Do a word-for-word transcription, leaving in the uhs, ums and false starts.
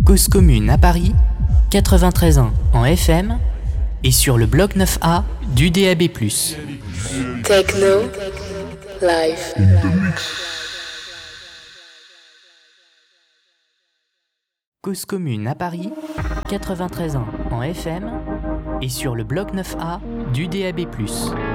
Cause commune à Paris, quatre-vingt-treize ans en F M et sur le bloc neuf A du D A B plus. Techno Live. Cause commune à Paris, quatre-vingt-treize ans en F M et sur le bloc neuf A du D A B plus.